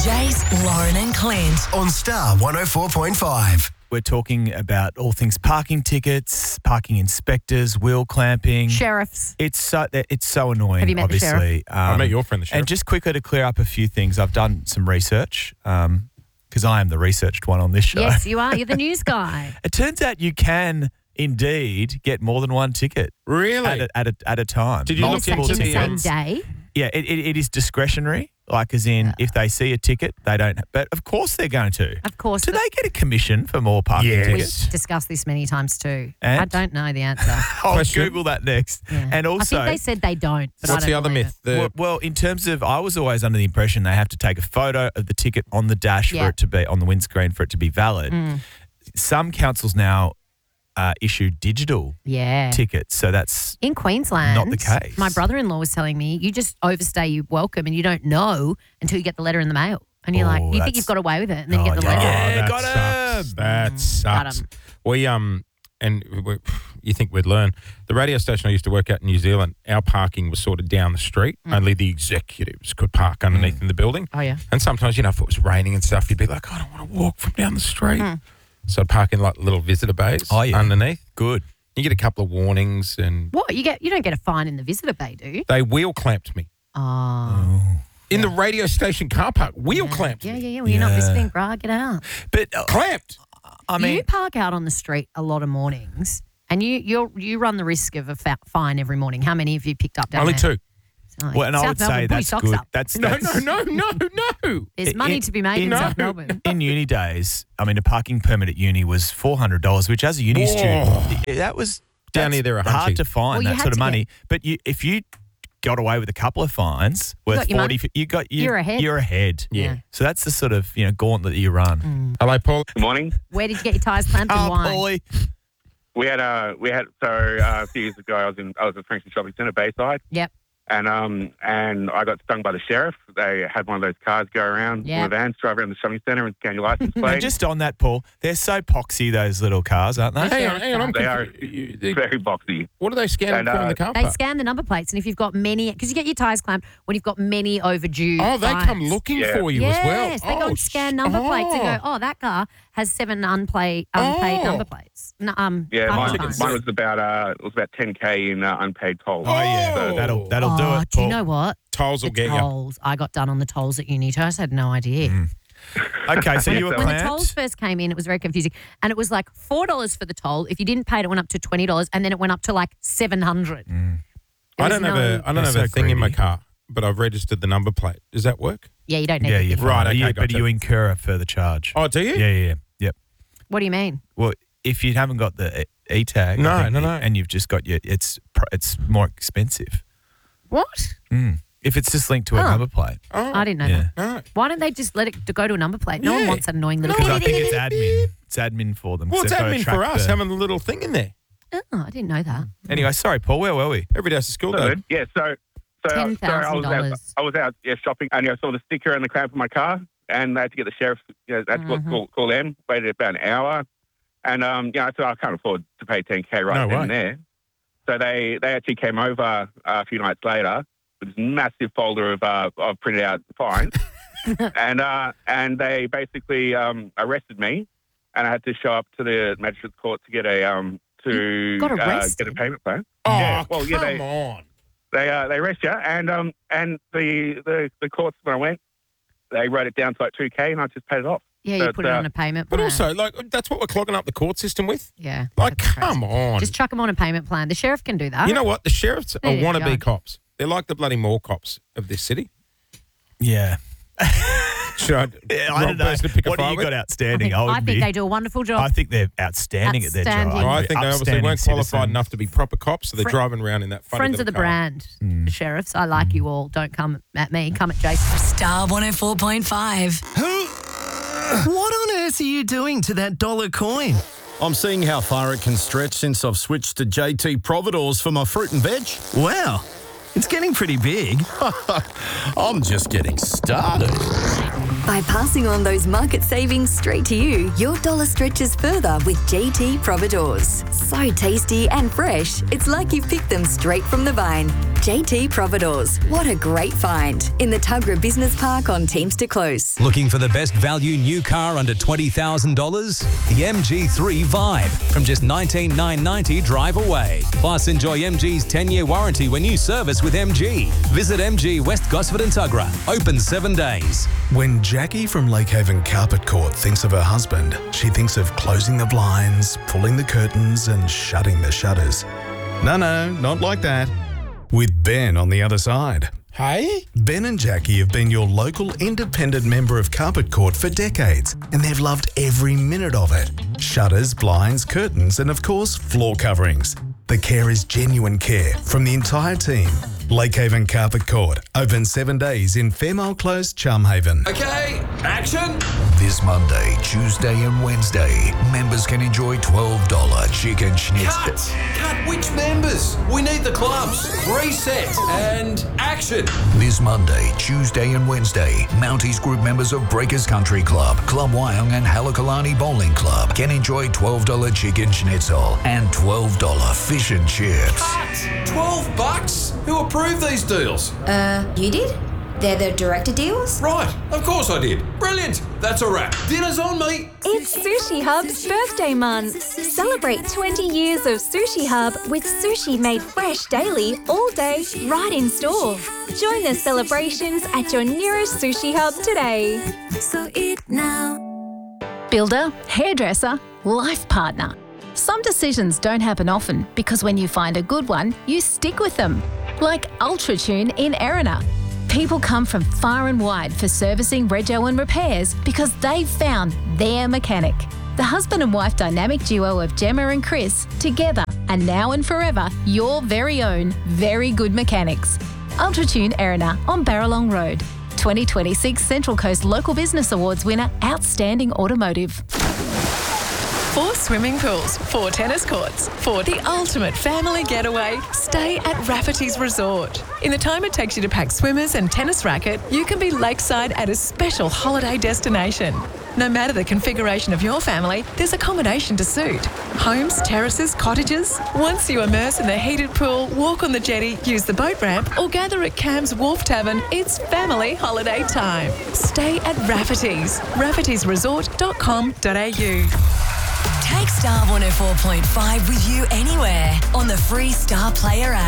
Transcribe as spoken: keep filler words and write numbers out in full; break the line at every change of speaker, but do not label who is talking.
Jace, Lauren and Clint
on Star one oh four point five.
We're talking about all things parking tickets, parking inspectors, wheel clamping.
Sheriffs.
It's so it's so annoying,
Have you met the
obviously.
sheriff?
Um,
I met your friend, the sheriff.
And just quickly to clear up a few things, I've done some research because I am the researched one on this show.
Yes, you are. You're the news guy.
It turns out you can indeed get more than one ticket
Really?
at a, at a, at a time.
Did you
In the
look
same,
into
in the
the,
same
um,
day.
Yeah, it, it, it is discretionary. Like, as in, if they see a ticket, they don't. But of course, they're going to.
Of course.
Do
but
they get a commission for more parking
Yes.
tickets?
We've discussed this many times too.
And?
I don't know the answer.
I'll
Question.
Google that next.
Yeah.
And also,
I think they said they don't. But I
What's
don't
the other
believe
myth?
it.
The,
well, well, in terms of, I was always under the impression they have to take a photo of the ticket on the dash
Yeah.
for it to be on the windscreen for it to be valid.
Mm.
Some councils now uh, issue digital
Yeah.
tickets, so that's
In Queensland,
Not the case.
my brother-in-law was telling me you just overstay your welcome and you don't know until you get the letter in the mail. And you're
Oh,
like, you think
that's-
you've got away with it, and then you
Oh,
get the
yeah.
letter.
Yeah,
that
got
sucks.
him.
That
got
sucks.
him.
We um and we, you think we'd learn. The radio station I used to work at in New Zealand, our parking was sort of down the street.
Mm.
Only the executives could park underneath in the building.
Oh, yeah.
And sometimes, you know, if it was raining and stuff, you'd be like, I don't want to walk from down the street.
Mm.
So I'd park in like little visitor bays
Oh, yeah.
underneath.
good.
You get a couple of warnings and
What? You get? You don't get a fine in the visitor bay, do you?
they wheel clamped me.
Oh.
In the radio station car park, wheel clamped
Yeah,
me.
yeah, yeah. Well, you're not
Yeah.
visiting, bro. Get out.
But, uh,
Clamped.
I mean,
you park out on the street a lot of mornings, and you you you run the risk of a fa- fine every morning. How many have you picked up down
Only
there?
two.
Oh,
well, and I
South
would
Melbourne,
say
put your
that's
socks
good.
up.
That's,
No,
that's
no, no, no, no.
There's money
in-
to be made in,
in-
South
No.
Melbourne.
in uni days. I mean, a parking permit at uni was four hundred dollars, which as a uni
Whoa.
student, that was
Down
that's
here they're a
hard
hunchy.
to find
Well, you
that
had
sort of
to
money. But you, if you got away with a couple of fines worth
got your
forty,
money.
you got you,
You're ahead.
You're ahead.
Yeah.
So that's the sort of you know gauntlet that you run.
Hello, Paul.
Good morning.
Where did you get your tyres clamped and
Oh,
why?
Paulie.
We had uh, we had so uh, a few years ago I was in I was at Frankston Shopping Centre, Bayside,
Yep.
and um and I got stung by the sheriff. They had one of those cars go around,
Yeah.
one of the vans drive around the shopping centre and scan your license
And
plate.
just on that, Paul, they're so poxy those little cars, aren't they?
Hang on, hang on. I'm
They are
confused. You-
very boxy.
What are they scanning
And,
for in
uh,
the car
They
park?
scan the number plates, and if you've got many, because you get your tyres clamped when you've got many overdue.
Oh, they
fines.
come looking
Yeah.
for you
yes,
as well.
they go
Oh,
and scan
sh-
number plates and go,
oh.
oh, that car has seven unpaid unpaid
Oh.
number plates. No, um,
Yeah,
parking
mine,
fines.
mine was about uh, it was about ten k in uh, unpaid tolls.
Oh yeah,
Oh.
that'll that'll do
Oh,
it.
do you
Paul.
know what?
Tolls will
The
get you.
tolls. I got done on the tolls at uni too. I just had no idea.
Mm. Okay, so you were
When the tolls
clamped.
first came in, it was very confusing. And it was like four dollars for the toll. If you didn't pay it, it went up to twenty dollars, and then it went up to like seven hundred dollars.
Mm.
I don't have a I don't
They're
have
so
a thing in my
greedy.
car, but I've registered the number plate. Does that work?
Yeah, you don't need
Yeah,
it.
you're
Right,
fine.
okay,
You- but
gotcha.
you incur a further charge.
Oh, do you?
Yeah, yeah, yeah. Yep.
What do you mean?
Well, if you haven't got the e tag,
No, no, no.
and you've just got your, it's pr- it's more expensive.
What?
Mm. If it's just linked to a
Huh.
number plate,
Oh,
I didn't know
yeah.
that.
no.
Why don't they just let it to go to a number plate? No one
Yeah.
wants that annoying little.
because I think it's admin. It's admin for them.
Well,
so
it's
they've gotta
admin
track
for us
the-
having the little thing in there.
Oh, I didn't know that.
Anyway, sorry, Paul. Where were we?
Every day after school, though.
Good. Yeah, so so,
Ten
so I
thousand
was out,
dollars.
I was out yeah, shopping and I saw the sticker and the clamp on my car, and I had to get the sheriff. You know, I had to
Mhm.
call, call them. Waited about an hour, and um, yeah, I thought I can't afford to pay ten k right
No
then
way.
and there. So they they actually came over uh, a few nights later with this massive folder of uh, of printed out fines, and uh, and they basically um, arrested me, and I had to show up to the magistrate's court to get a um to
got
uh, get
arrested?
a payment plan.
Oh,
Yeah, well, yeah,
come
they-
on.
They uh, they arrest you, and um and the, the the courts when I went, they wrote it down to like two k, and I just paid it off.
Yeah, you
But,
put it
uh,
on a payment
But
plan.
also, like, that's what we're clogging up the court system with.
yeah.
Like,
that's crazy.
come on.
Just chuck them on a payment plan. The sheriff can do that.
You know what? The sheriffs
There
are
you
wannabe
go.
cops. They're like the bloody mall cops of this city.
Yeah.
Should I,
Yeah,
wrong
I don't know.
person to pick a
What do
fight
you
with?
got
I
outstanding?
think,
I,
I
wouldn't
think
be,
they do a wonderful job.
I think they're outstanding, at their job.
Outstanding.
I think they obviously
Upstanding
weren't qualified
citizen.
enough to be proper cops, so they're
Fri-
driving around in that funny
Friends of
little
the
car.
brand,
Mm.
sheriffs. I like you all. Don't come at me. Come at Jason.
Star one oh four point five.
What on earth are you doing to that dollar coin?
I'm seeing how far it can stretch since I've switched to J T Providores for my fruit and veg.
Wow, it's getting pretty big.
I'm just getting started.
By passing on those market savings straight to you, your dollar stretches further with J T Providores. So tasty and fresh, it's like you picked them straight from the vine. J T Providores. What a great find in the Tuggerah Business Park on Teamster Close.
Looking for the best value new car under twenty thousand dollars? The M G three Vibe from just nineteen thousand nine hundred ninety dollars drive away. Plus, enjoy M G's ten-year warranty when you service with M G. Visit M G West Gosford and Tuggerah. Open seven days.
When Jackie from Lakehaven Carpet Court thinks of her husband, she thinks of closing the blinds, pulling the curtains and shutting the shutters. No, no, not like that. With Ben on the other side.
Hey?
Ben and Jackie have been your local independent member of Carpet Court for decades, and they've loved every minute of it. Shutters, blinds, curtains, and of course, floor coverings. The care is genuine care from the entire team. Lakehaven Carpet Court, open seven days in Fairmile Close, Charmhaven.
Okay, action!
This Monday, Tuesday and Wednesday, members can enjoy twelve dollars chicken schnitzel.
Cut! Cut! Which members? We need the clubs. Reset and action!
This Monday, Tuesday and Wednesday, Mounties Group members of Breakers Country Club, Club Wyong and Halakalani Bowling Club can enjoy twelve dollars chicken schnitzel and twelve dollars fish and chips.
Cut! twelve bucks? Who approved these deals?
Uh, you did? They're the director deals?
Right, of course I did. Brilliant. That's a wrap. Dinner's on me.
It's Sushi Hub's birthday month. Celebrate twenty years of Sushi Hub with sushi made fresh daily, all day, right in store. Join the celebrations at your nearest Sushi Hub today.
So eat now.
Builder, hairdresser, life partner. Some decisions don't happen often because when you find a good one, you stick with them. Like UltraTune in Erina. People come from far and wide for servicing, rego and repairs because they've found their mechanic. The husband and wife dynamic duo of Gemma and Chris, together and now and forever, your very own very good mechanics. UltraTune Erina on Barralong Road. twenty twenty-six Central Coast Local Business Awards winner, Outstanding Automotive.
Four swimming pools, four tennis courts, for the ultimate family getaway, stay at Rafferty's Resort. In the time it takes you to pack swimmers and tennis racket, you can be lakeside at a special holiday destination. No matter the configuration of your family, there's accommodation to suit. Homes, terraces, cottages. Once you immerse in the heated pool, walk on the jetty, use the boat ramp, or gather at Cam's Wharf Tavern, it's family holiday time. Stay at Rafferty's. raffertys resort dot com dot a u.
Take Star one oh four point five with you anywhere on the free Star Player app.